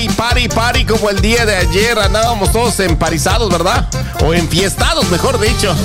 party como el día de ayer. Andábamos todos emparizados, ¿verdad? O enfiestados, mejor dicho.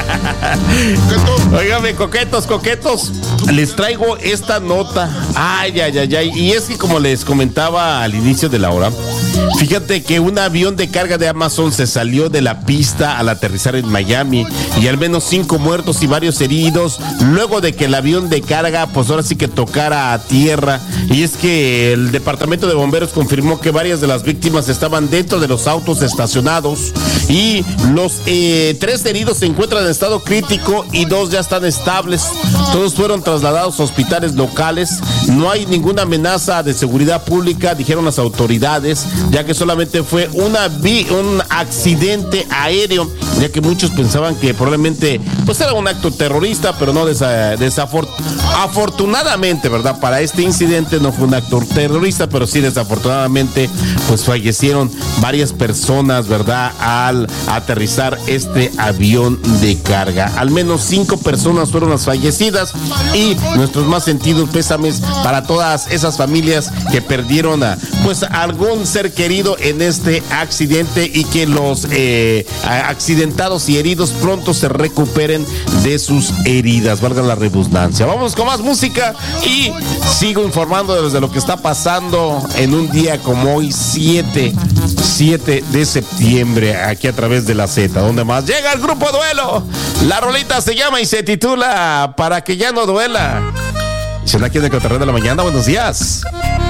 Óigame, coquetos, les traigo esta nota. Ay. Y es que como les comentaba al inicio de la hora, fíjate que un avión de carga de Amazon se salió de la pista al aterrizar en Miami y al menos 5 muertos y varios heridos luego de que el avión de carga pues ahora sí que tocara a tierra. Y es que el departamento de bomberos confirmó que varias de las víctimas estaban dentro de los autos estacionados y los 3 heridos se encuentran en estado crítico y 2 ya están estables. Todos fueron trasladados a hospitales locales. No hay ninguna amenaza de seguridad pública, dijeron las autoridades, ya que solamente fue un accidente aéreo, ya que muchos pensaban que probablemente pues era un acto terrorista, pero no afortunadamente, ¿verdad? Para este incidente no fue un acto terrorista, pero sí desafortunadamente pues fallecieron varias personas, ¿verdad? Al aterrizar este avión de carga. Al menos 5 personas fueron las fallecidas y nuestros más sentidos pésames para todas esas familias que perdieron a algún ser querido en este accidente y que los accidentados y heridos pronto se recuperen de sus heridas, valga la redundancia. Vamos con más música y sigo informando desde lo que está pasando en un día como hoy, 7 de septiembre, aquí a través de la Z, donde más llega el grupo Duelo. La rolita se llama y se titula Para que ya no duela. Se aquí en el Cotorreo de la Mañana. Buenos días.